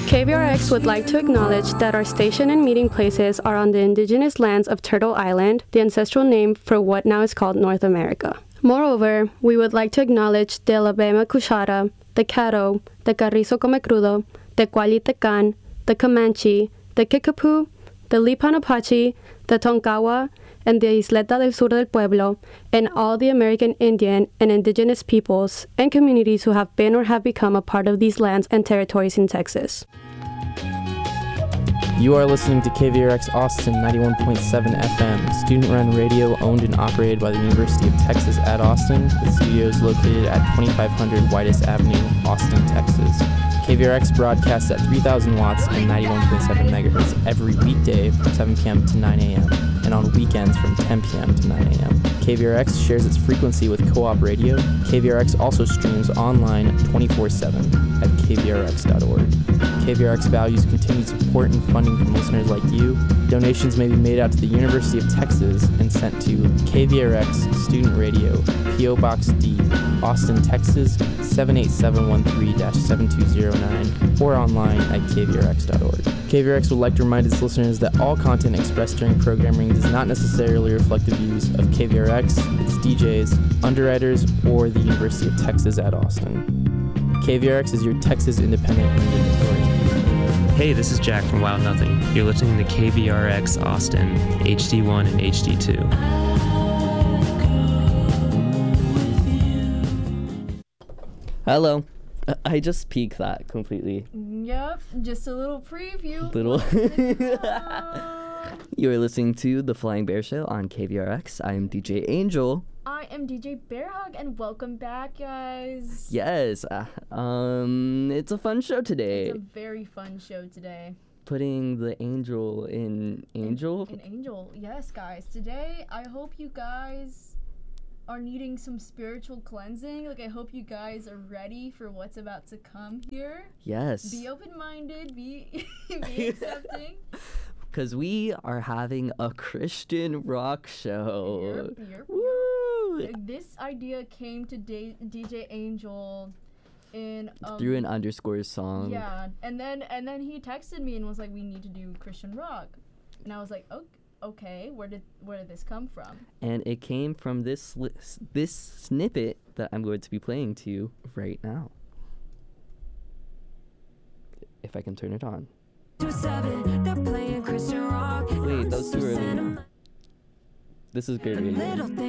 KVRX would like to acknowledge that our station and meeting places are on the indigenous lands of Turtle Island, the ancestral name for what now is called North America. Moreover, we would like to acknowledge the Alabama Cuchara, the Caddo, the Carrizo Come Crudo, the Cualitecan, the Comanche, the Kickapoo, the Lipan Apache, the Tonkawa, and the Isleta del Sur del Pueblo, and all the American Indian and indigenous peoples and communities who have been or have become a part of these lands and territories in Texas. You are listening to KVRX Austin 91.7 FM, student-run radio owned and operated by the University of Texas at Austin, with studios located at 2500 Whitus Avenue, Austin, Texas. KVRX broadcasts at 3,000 watts and 91.7 megahertz every weekday from 7 p.m. to 9 a.m. and on weekends from 10 p.m. to 9 a.m. KVRX shares its frequency with Co-op Radio. KVRX also streams online 24/7 at kvrx.org. KVRX values continued support and funding from listeners like you. Donations may be made out to the University of Texas and sent to KVRX Student Radio, P.O. Box D, Austin, Texas 78713-7209, or online at kvrx.org. KVRX would like to remind its listeners that all content expressed during programming does not necessarily reflect the views of KVRX, its DJs, underwriters, or the University of Texas at Austin. KVRX is your Texas independent music authority. Hey, this is Jack from Wild Nothing. You're listening to KVRX Austin, HD1 and HD2. Hello. I just peeked that completely. Yep, just a little preview. You are listening to The Flying Bear Show on KVRX. I am DJ Angel. I am DJ Bearhug, and welcome back, guys. Yes, it's a fun show today. It's a very fun show today. Putting the angel in Angel? In Angel, yes, guys. Today, I hope you guys are needing some spiritual cleansing. Like, I hope you guys are ready for what's about to come here. Yes. Be open-minded, be accepting. Because we are having a Christian rock show. Yep. Woo! This idea came to DJ Angel in through an underscore song. Yeah, and then he texted me and was like, "We need to do Christian rock," and I was like, "Okay, where did this come from?" And it came from this snippet that I'm going to be playing to you right now. If I can turn it on. Wait, that was too early. This is great radio.